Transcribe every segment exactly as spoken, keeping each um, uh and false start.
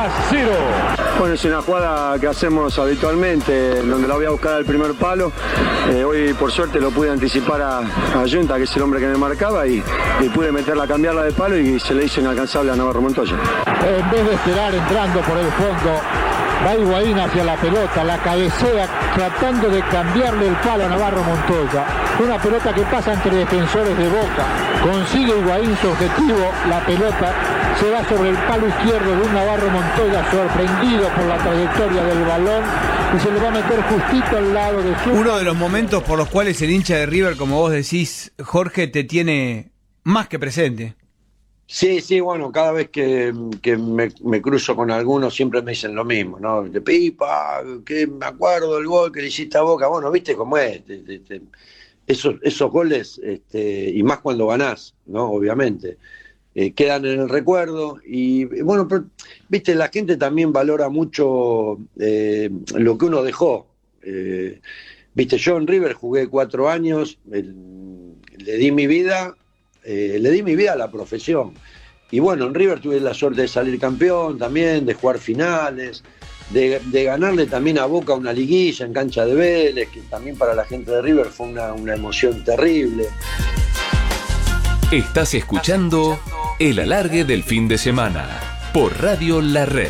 a cero. Bueno, es una jugada que hacemos habitualmente, donde la voy a buscar al primer palo. Eh, hoy, por suerte, lo pude anticipar a, a Junta, que es el hombre que me marcaba, y, y pude meterla, cambiarla de palo y se le hizo inalcanzable a Navarro Montoya. En vez de esperar entrando por el fondo, va Higuaín hacia la pelota, la cabecea tratando de cambiarle el palo a Navarro Montoya. Una pelota que pasa entre defensores de Boca. Consigue Higuaín su objetivo, la pelota se va sobre el palo izquierdo de un Navarro Montoya sorprendido por la trayectoria del balón y se le va a meter justito al lado de su... Uno de los momentos por los cuales el hincha de River, como vos decís, Jorge, te tiene más que presente. Sí, sí, bueno, cada vez que, que me, me cruzo con algunos siempre me dicen lo mismo, ¿no? De Pipa, que me acuerdo del gol que le hiciste a Boca. Bueno, viste cómo es, te, te, te, esos, esos goles, este, y más cuando ganás, ¿no? Obviamente, eh, quedan en el recuerdo. Y bueno, pero, viste, la gente también valora mucho eh, lo que uno dejó. Eh, viste, yo en River jugué cuatro años, el, le di mi vida. Eh, le di mi vida a la profesión. Y bueno, en River tuve la suerte de salir campeón también, de jugar finales, de, de ganarle también a Boca una liguilla en cancha de Vélez, que también para la gente de River fue una, una emoción terrible. Estás escuchando El Alargue del Fin de Semana por Radio La Red.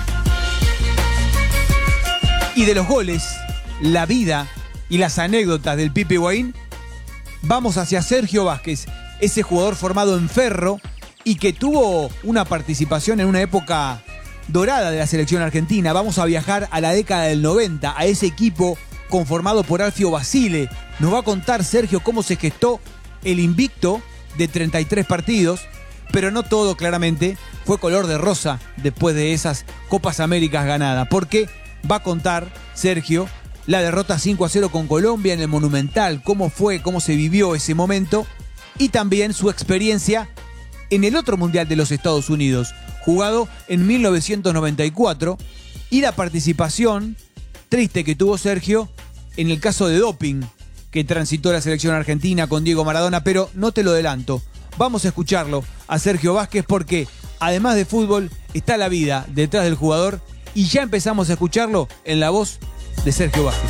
Y de los goles, la vida y las anécdotas del Pipe Higuaín, vamos hacia Sergio Vázquez, ese jugador formado en Ferro y que tuvo una participación en una época dorada de la selección argentina. Vamos a viajar a la década del noventa, a ese equipo conformado por Alfio Basile. Nos va a contar Sergio cómo se gestó el invicto de treinta y tres partidos, pero no todo claramente fue color de rosa después de esas Copas Américas ganadas, porque va a contar Sergio la derrota cinco a cero con Colombia en el Monumental, cómo fue, cómo se vivió ese momento, y también su experiencia en el otro Mundial de los Estados Unidos, jugado en mil novecientos noventa y cuatro, y la participación triste que tuvo Sergio en el caso de doping que transitó la selección argentina con Diego Maradona, pero no te lo adelanto. Vamos a escucharlo a Sergio Vázquez porque, además de fútbol, está la vida detrás del jugador y ya empezamos a escucharlo en la voz de Sergio Vázquez.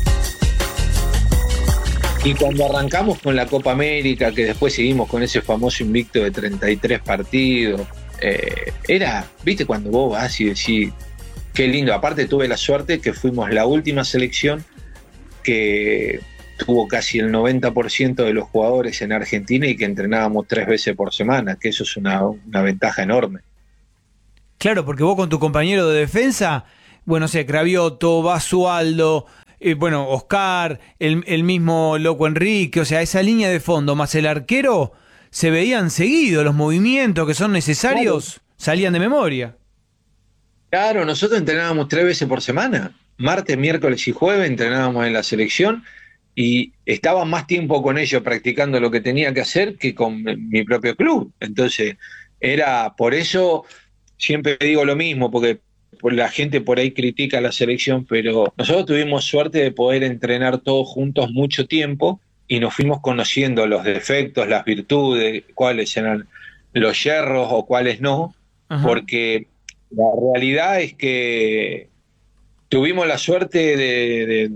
Y cuando arrancamos con la Copa América, que después seguimos con ese famoso invicto de treinta y tres partidos, eh, era, viste, cuando vos vas y decís, qué lindo. Aparte tuve la suerte que fuimos la última selección que tuvo casi el noventa por ciento de los jugadores en Argentina y que entrenábamos tres veces por semana, que eso es una, una ventaja enorme. Claro, porque vos con tu compañero de defensa, bueno, sé, Cravioto, Basualdo, eh, bueno, Oscar, el, el mismo Loco Enrique, o sea, esa línea de fondo más el arquero, se veían seguidos, los movimientos que son necesarios, claro, salían de memoria. Claro, nosotros entrenábamos tres veces por semana, martes, miércoles y jueves entrenábamos en la selección y estaba más tiempo con ellos practicando lo que tenía que hacer que con mi propio club. Entonces, era por eso, siempre digo lo mismo, porque la gente por ahí critica a la selección, pero nosotros tuvimos suerte de poder entrenar todos juntos mucho tiempo y nos fuimos conociendo los defectos, las virtudes, cuáles eran los yerros o cuáles no. Ajá. Porque la realidad es que tuvimos la suerte de, de,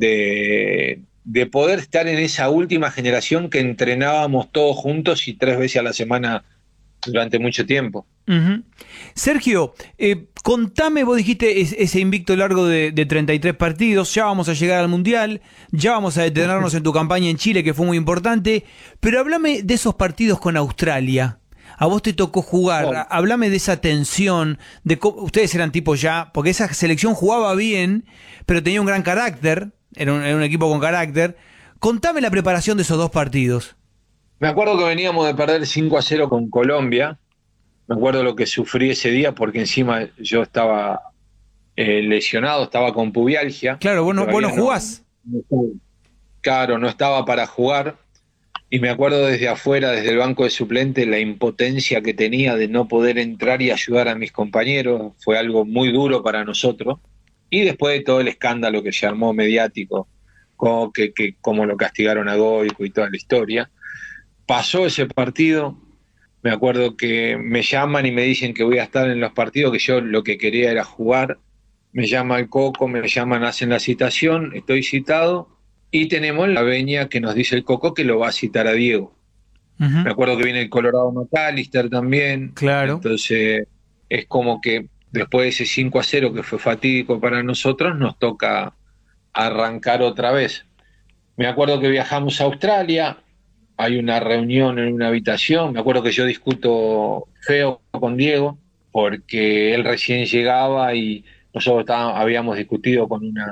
de, de poder estar en esa última generación que entrenábamos todos juntos y tres veces a la semana durante mucho tiempo. Uh-huh. Sergio, eh, contame, vos dijiste es, ese invicto largo de, de treinta y tres partidos, ya vamos a llegar al Mundial, ya vamos a detenernos en tu campaña en Chile, que fue muy importante, pero háblame de esos partidos con Australia. A vos te tocó jugar, oh. Háblame de esa tensión, de cómo, ustedes eran tipos ya, porque esa selección jugaba bien, pero tenía un gran carácter, era un, era un equipo con carácter. Contame la preparación de esos dos partidos. Me acuerdo que veníamos de perder cinco a cero con Colombia. Me acuerdo lo que sufrí ese día porque encima yo estaba eh, lesionado, estaba con pubialgia. Claro, vos no, vos no jugás. No, claro, no estaba para jugar. Y me acuerdo desde afuera, desde el banco de suplentes, la impotencia que tenía de no poder entrar y ayudar a mis compañeros. Fue algo muy duro para nosotros. Y después de todo el escándalo que se armó mediático, como, que, que, como lo castigaron a Goico y toda la historia, pasó ese partido Me acuerdo que me llaman y me dicen que voy a estar en los partidos, que yo lo que quería era jugar. Me llama el Coco, me llaman, hacen la citación, estoy citado y tenemos la veña que nos dice el Coco que lo va a citar a Diego. Uh-huh. Me acuerdo que viene el Colorado McAllister también. Claro. Entonces es como que después de ese cinco a cero que fue fatídico para nosotros, nos toca arrancar otra vez. Me acuerdo que viajamos a Australia, hay una reunión en una habitación, me acuerdo que yo discuto feo con Diego, porque él recién llegaba y nosotros estábamos, habíamos discutido con una,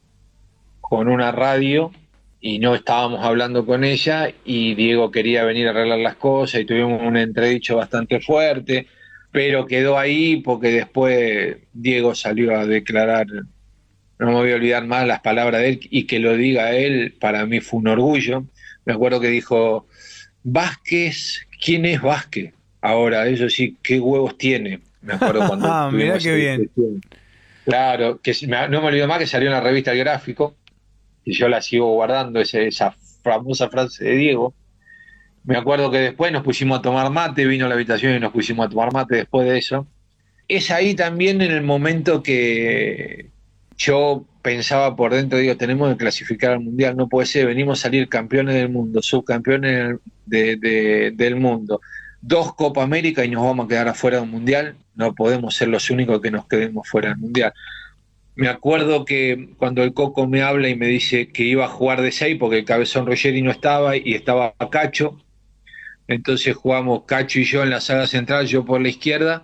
con una radio y no estábamos hablando con ella, y Diego quería venir a arreglar las cosas y tuvimos un entredicho bastante fuerte, pero quedó ahí porque después Diego salió a declarar. No me voy a olvidar más las palabras de él, y que lo diga él, para mí fue un orgullo. Me acuerdo que dijo, Vázquez, ¿quién es Vázquez? Ahora, eso sí, ¿qué huevos tiene? Me acuerdo cuando ah, mirá qué bien. Discusión. Claro, que no me olvido más que salió en la revista El Gráfico, y yo la sigo guardando, ese, esa famosa frase de Diego. Me acuerdo que después nos pusimos a tomar mate, vino a la habitación y nos pusimos a tomar mate después de eso. Es ahí también en el momento que yo pensaba por dentro, digo, tenemos que clasificar al Mundial, no puede ser, venimos a salir campeones del mundo, subcampeones de, de, del mundo, dos Copa América y nos vamos a quedar afuera del Mundial, no podemos ser los únicos que nos quedemos fuera del Mundial. Me acuerdo que cuando el Coco me habla y me dice que iba a jugar de seis, porque el Cabezón Ruggeri no estaba y estaba Cacho, entonces jugamos Cacho y yo en la saga central, yo por la izquierda,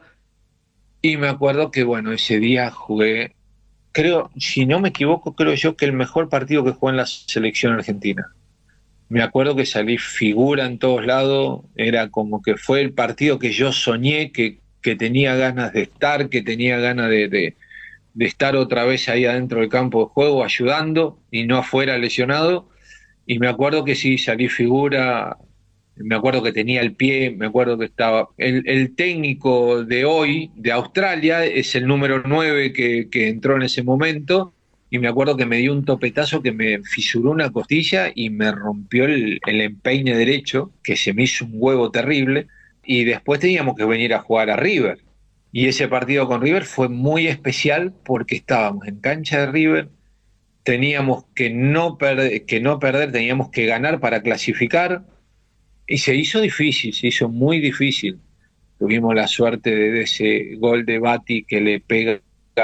y me acuerdo que bueno, ese día jugué, creo, si no me equivoco, creo yo que el mejor partido que jugué en la selección argentina. Me acuerdo que salí figura en todos lados, era como que fue el partido que yo soñé, que, que tenía ganas de estar, que tenía ganas de, de, de estar otra vez ahí adentro del campo de juego, ayudando, y no afuera lesionado, y me acuerdo que sí, salí figura. Me acuerdo que tenía el pie, me acuerdo que estaba... El, el técnico de hoy, de Australia, es el número nueve que, que entró en ese momento, y me acuerdo que me dio un topetazo que me fisuró una costilla y me rompió el, el empeine derecho, que se me hizo un huevo terrible, y después teníamos que venir a jugar a River. Y ese partido con River fue muy especial porque estábamos en cancha de River, teníamos que no, perder, que no perder, teníamos que ganar para clasificar, y se hizo difícil, se hizo muy difícil. Tuvimos la suerte de, de ese gol de Bati que le pega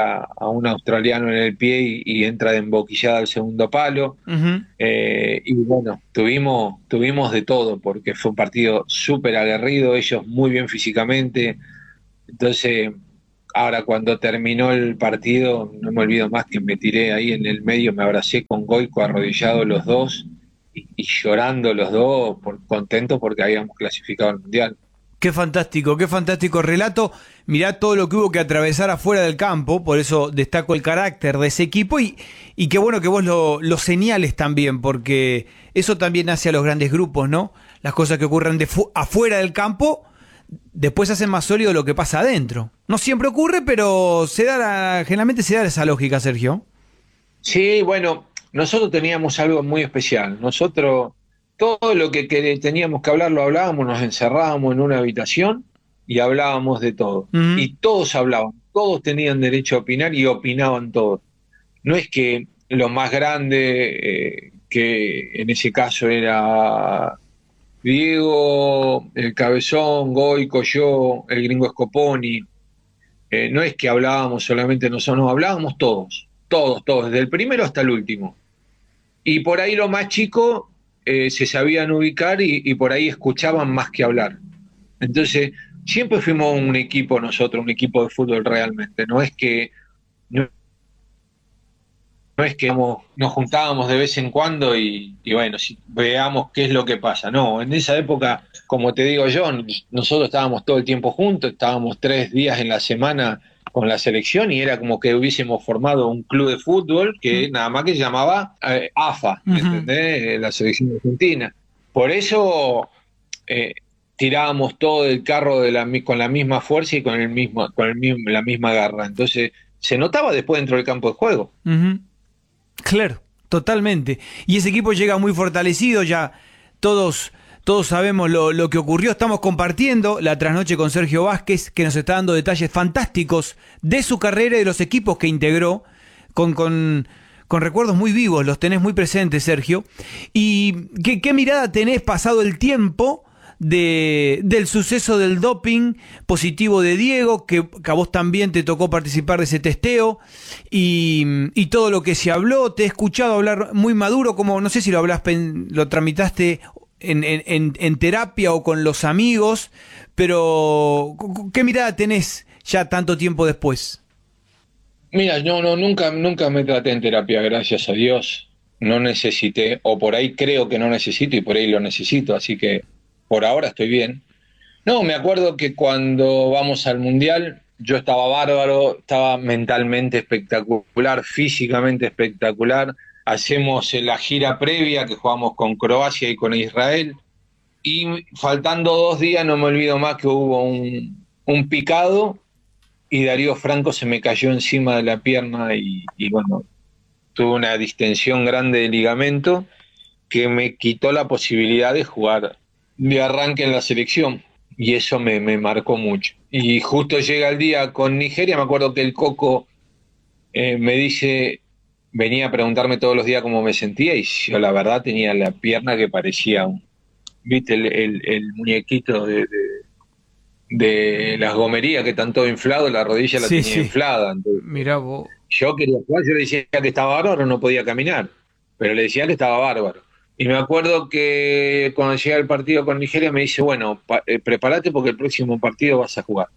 a un australiano en el pie y, y entra de emboquillada al segundo palo. Uh-huh. Eh, y bueno, tuvimos, tuvimos de todo, porque fue un partido súper aguerrido, ellos muy bien físicamente. Entonces, ahora cuando terminó el partido, no me olvido más que me tiré ahí en el medio, me abracé con Goico arrodillado los dos, Y, y llorando los dos, por, contentos porque habíamos clasificado al Mundial. Qué fantástico, qué fantástico relato. Mirá todo lo que hubo que atravesar afuera del campo, por eso destaco el carácter de ese equipo, y, y qué bueno que vos lo, lo señales también, porque eso también hace a los grandes grupos, ¿no? Las cosas que ocurren de fu- afuera del campo después hacen más sólido lo que pasa adentro. No siempre ocurre, pero se da la, generalmente se da esa lógica, Sergio. Sí, bueno, nosotros teníamos algo muy especial. Nosotros, todo lo que, que teníamos que hablar, lo hablábamos, nos encerrábamos en una habitación y hablábamos de todo. Uh-huh. Y todos hablaban, todos tenían derecho a opinar y opinaban todos. No es que lo más grande, eh, que en ese caso era Diego, el Cabezón, Goico, yo, el Gringo Scoponi, eh, no es que hablábamos solamente nosotros, no, hablábamos todos, todos, todos, desde el primero hasta el último. Y por ahí los más chicos eh, se sabían ubicar y, y por ahí escuchaban más que hablar. Entonces, siempre fuimos un equipo nosotros, un equipo de fútbol realmente. No es que no, no es que nos, nos juntábamos de vez en cuando y, y bueno, si, veamos qué es lo que pasa. No, en esa época, como te digo yo, nosotros estábamos todo el tiempo juntos, estábamos tres días en la semana con la selección y era como que hubiésemos formado un club de fútbol que uh-huh. nada más que se llamaba eh, A F A, uh-huh. ¿entendés? La selección argentina. Por eso eh, tirábamos todo el carro de la, con la misma fuerza y con el mismo, con el mismo, la misma garra. Entonces se notaba después dentro del campo de juego. Uh-huh. Claro, totalmente. Y ese equipo llega muy fortalecido, ya todos todos sabemos lo, lo que ocurrió. Estamos compartiendo la trasnoche con Sergio Vázquez, que nos está dando detalles fantásticos de su carrera y de los equipos que integró, con, con, con recuerdos muy vivos, los tenés muy presentes, Sergio. ¿Y qué, qué mirada tenés pasado el tiempo de, del suceso del doping positivo de Diego, que, que a vos también te tocó participar de ese testeo, y, y todo lo que se habló? Te he escuchado hablar muy maduro, como no sé si lo hablas, lo tramitaste en, en, en terapia o con los amigos, pero ¿qué mirada tenés ya tanto tiempo después? Mira, no, no, nunca, nunca me traté en terapia, gracias a Dios. No necesité, o por ahí creo que no necesito y por ahí lo necesito, así que por ahora estoy bien. No, me acuerdo que cuando vamos al Mundial, yo estaba bárbaro, estaba mentalmente espectacular, físicamente espectacular. Hacemos la gira previa que jugamos con Croacia y con Israel. Y faltando dos días, no me olvido más que hubo un, un picado y Darío Franco se me cayó encima de la pierna y, y bueno, tuve una distensión grande de ligamento que me quitó la posibilidad de jugar de arranque en la selección, y eso me, me marcó mucho. Y justo llega el día con Nigeria, me acuerdo que el Coco eh, me dice, venía a preguntarme todos los días cómo me sentía, y yo la verdad tenía la pierna que parecía un, viste, el, el, el muñequito de, de, de las gomerías que están todo inflado, la rodilla la Sí, tenía sí. inflada. Entonces, Mirá vos. yo quería jugar, yo le decía que estaba bárbaro, no podía caminar, pero le decía que estaba bárbaro. Y me acuerdo que cuando llega el partido con Nigeria me dice, bueno, pa- eh, prepárate porque el próximo partido vas a jugar.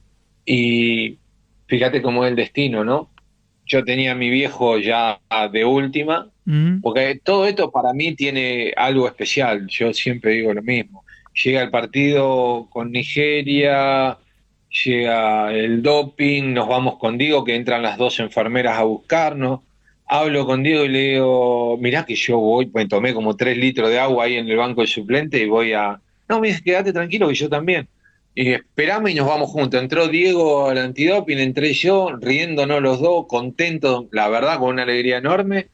Y fíjate cómo es el destino, ¿no? Yo tenía a mi viejo ya de última, Mm. porque todo esto para mí tiene algo especial, yo siempre digo lo mismo. Llega el partido con Nigeria, llega el doping, nos vamos con Diego, que entran las dos enfermeras a buscarnos. Hablo con Diego y le digo, mirá que yo voy, me tomé como tres litros de agua ahí en el banco de suplente y voy a... No, me dice, quédate tranquilo que yo también. Y esperame y nos vamos juntos. Entró Diego al antidoping, entré yo, riéndonos los dos, contentos, la verdad, con una alegría enorme.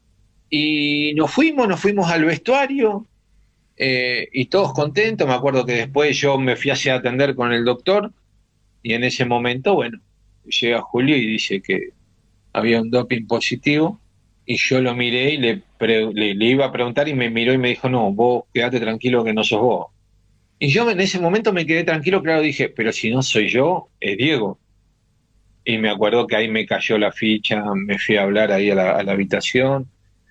Y nos fuimos, nos fuimos al vestuario, eh, y todos contentos. Me acuerdo que después yo me fui a hacer atender con el doctor, y en ese momento, bueno, llega Julio y dice que había un doping positivo, y yo lo miré y le, pre- le, le iba a preguntar y me miró y me dijo, no, vos quedate tranquilo que no sos vos. Y yo en ese momento me quedé tranquilo, claro, dije, pero si no soy yo, es Diego. Y me acuerdo que ahí me cayó la ficha, me fui a hablar ahí a la, a la habitación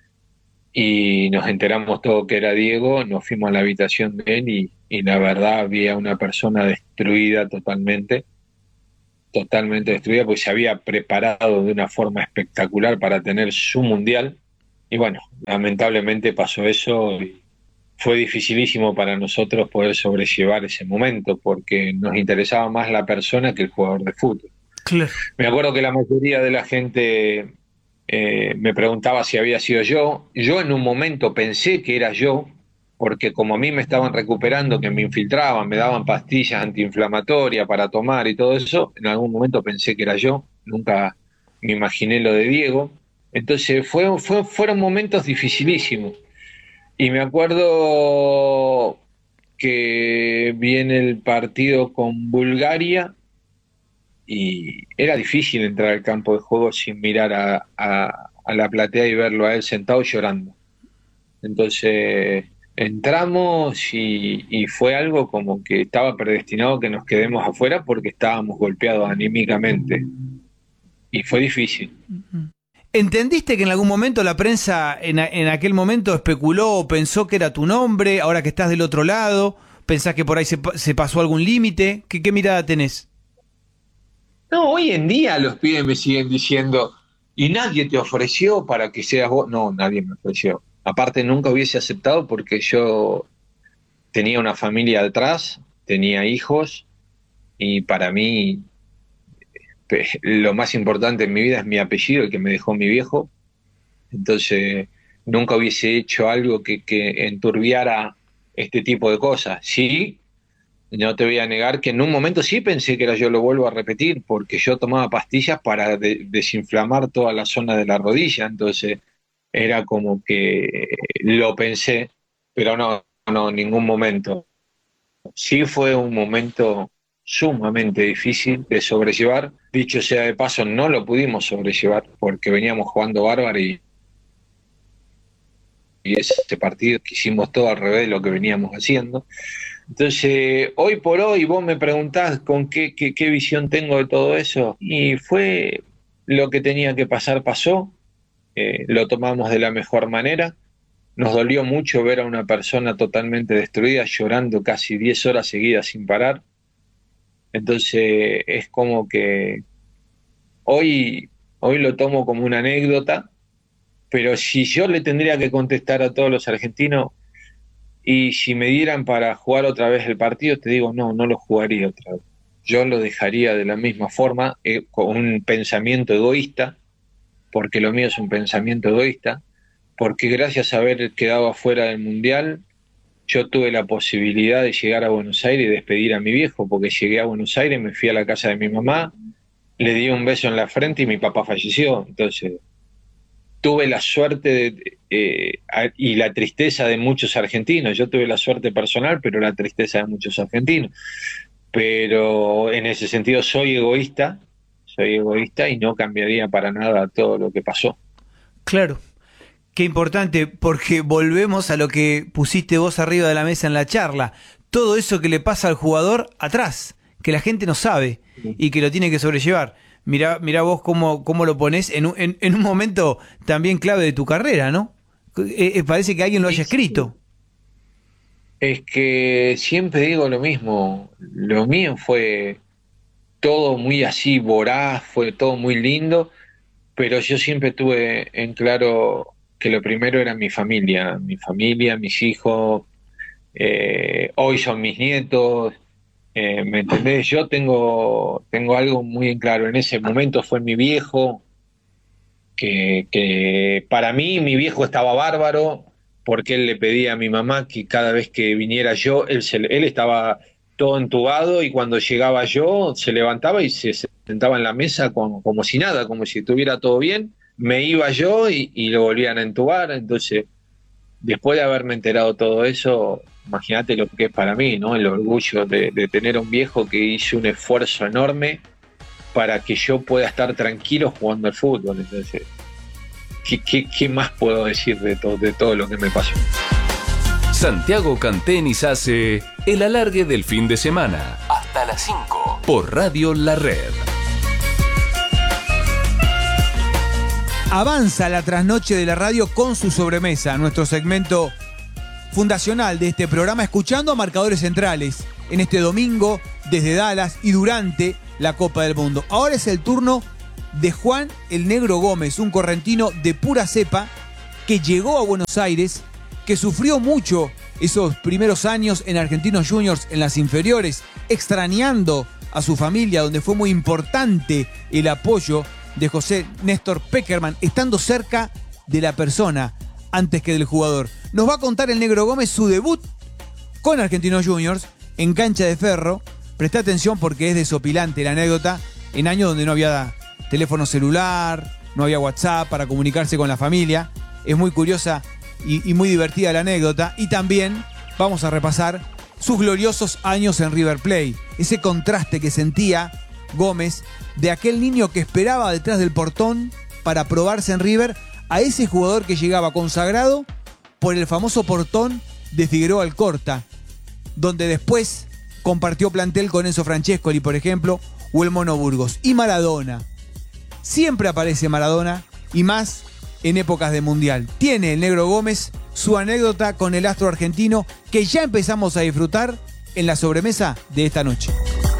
y nos enteramos todo que era Diego, nos fuimos a la habitación de él y, y la verdad había una persona destruida totalmente, totalmente destruida, porque se había preparado de una forma espectacular para tener su mundial. Y bueno, lamentablemente pasó eso y fue dificilísimo para nosotros poder sobrellevar ese momento porque nos interesaba más la persona que el jugador de fútbol. Claro. Me acuerdo que la mayoría de la gente eh, me preguntaba si había sido yo. Yo en un momento pensé que era yo, porque como a mí me estaban recuperando, que me infiltraban, me daban pastillas antiinflamatorias para tomar y todo eso, en algún momento pensé que era yo, nunca me imaginé lo de Diego. Entonces fue, fue, fueron momentos dificilísimos. Y me acuerdo que viene el partido con Bulgaria y era difícil entrar al campo de juego sin mirar a, a, a la platea y verlo a él sentado llorando. Entonces entramos y, y fue algo como que estaba predestinado que nos quedemos afuera porque estábamos golpeados anímicamente. Y fue difícil. ¿Entendiste que en algún momento la prensa en, a- en aquel momento especuló o pensó que era tu nombre, ahora que estás del otro lado? ¿Pensás que por ahí se, pa- se pasó algún límite? ¿Qué, qué mirada tenés? No, hoy en día los pibes me siguen diciendo, ¿y nadie te ofreció para que seas vos? No, nadie me ofreció. Aparte, nunca hubiese aceptado porque yo tenía una familia atrás, tenía hijos, y para mí pe- lo más importante en mi vida es mi apellido, el que me dejó mi viejo. Entonces, nunca hubiese hecho algo que, que enturbiara este tipo de cosas. Sí, no te voy a negar que en un momento sí pensé que era yo, lo vuelvo a repetir, porque yo tomaba pastillas para de- desinflamar toda la zona de la rodilla, entonces era como que lo pensé, pero no, no, en ningún momento. Sí fue un momento sumamente difícil de sobrellevar. Dicho sea de paso, no lo pudimos sobrellevar porque veníamos jugando bárbaro y, y ese partido que hicimos todo al revés de lo que veníamos haciendo. Entonces, hoy por hoy vos me preguntás con qué, qué, qué visión tengo de todo eso, y fue lo que tenía que pasar, pasó, eh, lo tomamos de la mejor manera. Nos dolió mucho ver a una persona totalmente destruida, llorando casi diez horas seguidas sin parar. Entonces es como que hoy, hoy lo tomo como una anécdota, pero si yo le tendría que contestar a todos los argentinos, y si me dieran para jugar otra vez el partido, te digo, no, no lo jugaría otra vez. Yo lo dejaría de la misma forma, eh, con un pensamiento egoísta, porque lo mío es un pensamiento egoísta, porque gracias a haber quedado afuera del Mundial, yo tuve la posibilidad de llegar a Buenos Aires y despedir a mi viejo, porque llegué a Buenos Aires, me fui a la casa de mi mamá, le di un beso en la frente y mi papá falleció. Entonces, tuve la suerte de, eh, y la tristeza de muchos argentinos. Yo tuve la suerte personal, pero la tristeza de muchos argentinos. Pero en ese sentido soy egoísta, soy egoísta y no cambiaría para nada todo lo que pasó. Claro. Qué importante, porque volvemos a lo que pusiste vos arriba de la mesa en la charla. Todo eso que le pasa al jugador atrás, que la gente no sabe y que lo tiene que sobrellevar. Mirá, mirá vos cómo, cómo lo ponés en un, en, en un momento también clave de tu carrera, ¿no? Eh, eh, parece que alguien lo haya escrito. Es que siempre digo lo mismo. Lo mío fue todo muy así voraz, fue todo muy lindo, pero yo siempre tuve en claro que lo primero era mi familia, mi familia, mis hijos, eh, hoy son mis nietos, eh, ¿me entendés? Yo tengo, tengo algo muy en claro, en ese momento fue mi viejo, que, que para mí mi viejo estaba bárbaro, porque él le pedía a mi mamá que cada vez que viniera yo, él, se, él estaba todo entubado y cuando llegaba yo se levantaba y se sentaba en la mesa como, como si nada, como si estuviera todo bien. Me iba yo y, y lo volvían a entubar. Entonces, después de haberme enterado todo eso, imagínate lo que es para mí, ¿no? El orgullo de, de tener un viejo que hizo un esfuerzo enorme para que yo pueda estar tranquilo jugando al fútbol. Entonces, ¿qué, qué, qué más puedo decir de, to, de todo lo que me pasó? Santiago Cantenis hace el alargue del fin de semana. Hasta las cinco. Por Radio La Red. Avanza la trasnoche de la radio con su sobremesa, nuestro segmento fundacional de este programa, escuchando a marcadores centrales en este domingo desde Dallas y durante la Copa del Mundo. Ahora es el turno de Juan el Negro Gómez, un correntino de pura cepa que llegó a Buenos Aires, que sufrió mucho esos primeros años en Argentinos Juniors en las inferiores, extrañando a su familia, donde fue muy importante el apoyo de José Néstor Peckerman, estando cerca de la persona antes que del jugador. Nos va a contar el Negro Gómez su debut con Argentinos Juniors en cancha de Ferro. Presta atención porque es desopilante la anécdota, en años donde no había teléfono celular, no había WhatsApp para comunicarse con la familia. Es muy curiosa y, y muy divertida la anécdota. Y también vamos a repasar sus gloriosos años en River Plate, ese contraste que sentía Gómez de aquel niño que esperaba detrás del portón para probarse en River, a ese jugador que llegaba consagrado por el famoso portón de Figueroa Alcorta, donde después compartió plantel con Enzo Francescoli, por ejemplo, o el Mono Burgos. Y Maradona. Siempre aparece Maradona, y más en épocas de Mundial. Tiene el Negro Gómez su anécdota con el astro argentino que ya empezamos a disfrutar en la sobremesa de esta noche.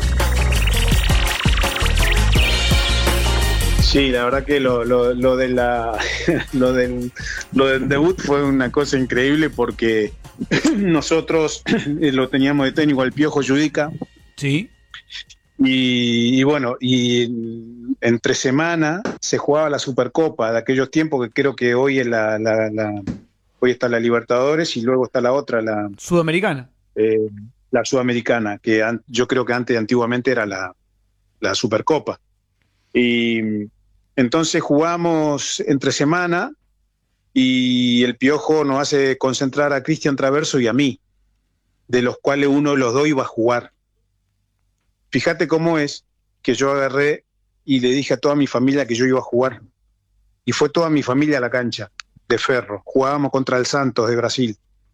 Sí, la verdad que lo, lo, lo, de la, lo, del, lo del debut fue una cosa increíble porque nosotros lo teníamos de técnico al Piojo Judica. Sí. Y, y bueno, y entre semana se jugaba la Supercopa de aquellos tiempos, que creo que hoy es la, la, la hoy está la Libertadores y luego está la otra, la Sudamericana. Eh, la Sudamericana, que an, yo creo que antes, antiguamente era la, la Supercopa. Y entonces jugamos entre semana y el Piojo nos hace concentrar a Cristian Traverso y a mí. de los cuales uno de los dos iba a jugar. Fíjate cómo es que yo agarré y le dije a toda mi familia que yo iba a jugar. Y fue toda mi familia a la cancha de Ferro. Jugábamos contra el Santos de Brasil.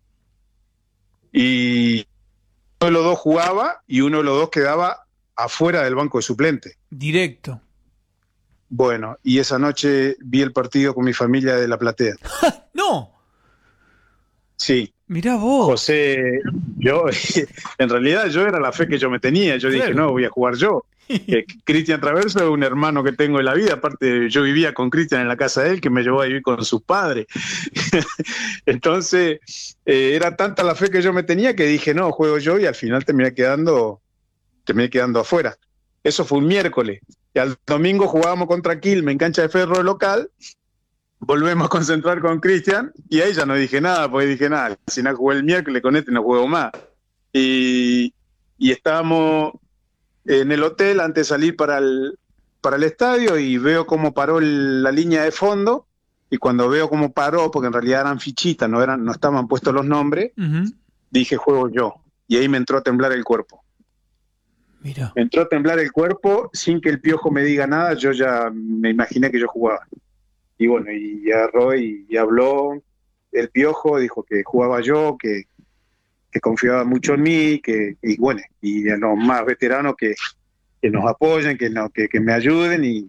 Y uno de los dos jugaba y uno de los dos quedaba afuera del banco de suplente. Directo. Bueno, y esa noche vi el partido con mi familia de La Platea. ¡No! Sí. Mirá vos. José, yo, en realidad yo era la fe que yo me tenía. Yo Claro. dije, no, voy a jugar yo. Eh, Cristian Traverso es un hermano que tengo en la vida. Aparte, yo vivía con Cristian en la casa de él, que me llevó a vivir con sus padres. Entonces, eh, era tanta la fe que yo me tenía que dije, no, juego yo, y al final terminé quedando, terminé quedando afuera. Eso fue un miércoles. Y al domingo jugábamos contra Quilmes en cancha de Ferro local. Volvemos a concentrar con Cristian y ahí ya no dije nada, porque dije nada, si no jugué el miércoles con este no juego más. Y, y estábamos en el hotel antes de salir para el, para el estadio y veo cómo paró el, la línea de fondo, y cuando veo cómo paró, porque en realidad eran fichitas, no, eran, no estaban puestos los nombres, Uh-huh. dije juego yo, y ahí me entró a temblar el cuerpo. Mira. Me entró a temblar el cuerpo sin que el Piojo me diga nada, yo ya me imaginé que yo jugaba. Y bueno, y agarró y, y habló el Piojo, dijo que jugaba yo, que, que confiaba mucho en mí, que, y bueno, y a los más veteranos que, que nos apoyen, que, no, que, que me ayuden. Y,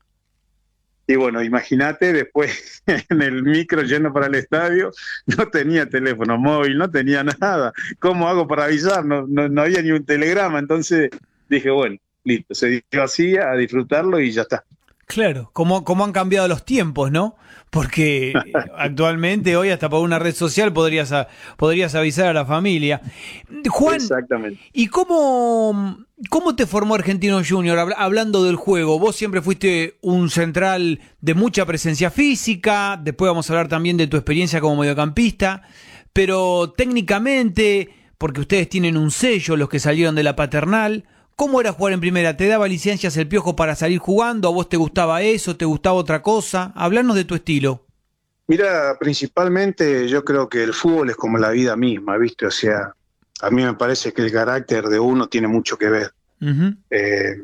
y bueno, imagínate, después en el micro yendo para el estadio, no tenía teléfono móvil, no tenía nada. ¿Cómo hago para avisar? No, no, no había ni un telegrama. Entonces dije, bueno, listo, se dio así, a disfrutarlo y ya está. Claro, cómo, cómo han cambiado los tiempos, ¿no? Porque actualmente hoy hasta por una red social podrías, a, podrías avisar a la familia. Juan, Exactamente. ¿y cómo, cómo te formó Argentino Junior? Habla- Hablando del juego, vos siempre fuiste un central de mucha presencia física, después vamos a hablar también de tu experiencia como mediocampista, pero técnicamente, porque ustedes tienen un sello, los que salieron de la Paternal, ¿cómo era jugar en primera? ¿Te daba licencias el Piojo para salir jugando? ¿A vos te gustaba eso? ¿Te gustaba otra cosa? Hablanos de tu estilo. Mira, principalmente yo creo que el fútbol es como la vida misma, ¿viste? O sea, a mí me parece que el carácter de uno tiene mucho que ver. Uh-huh. Eh,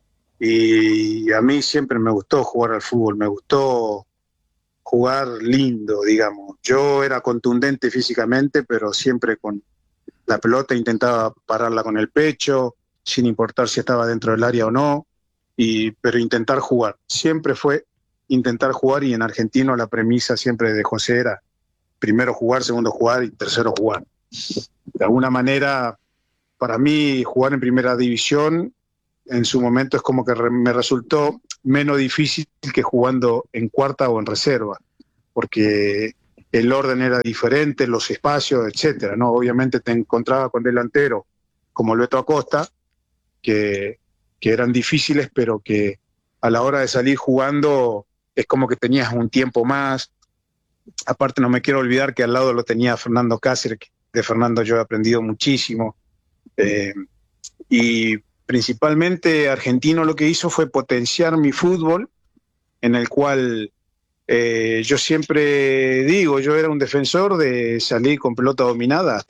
y a mí siempre me gustó jugar al fútbol, me gustó jugar lindo, digamos. Yo era contundente físicamente, pero siempre con la pelota intentaba pararla con el pecho, sin importar si estaba dentro del área o no, y, pero intentar jugar. Siempre fue intentar jugar, y en Argentino la premisa siempre de José era primero jugar, segundo jugar y tercero jugar. De alguna manera, para mí, jugar en primera división en su momento es como que re- me resultó menos difícil que jugando en cuarta o en reserva, porque el orden era diferente, los espacios, etcétera, ¿no? Obviamente te encontraba con delanteros como el Beto Acosta, que, que eran difíciles, pero que a la hora de salir jugando es como que tenías un tiempo más. Aparte, no me quiero olvidar que al lado lo tenía Fernando Cáceres, que de Fernando yo he aprendido muchísimo. Eh, y principalmente Argentino lo que hizo fue potenciar mi fútbol, en el cual eh, yo siempre digo, yo era un defensor de salir con pelota dominada hasta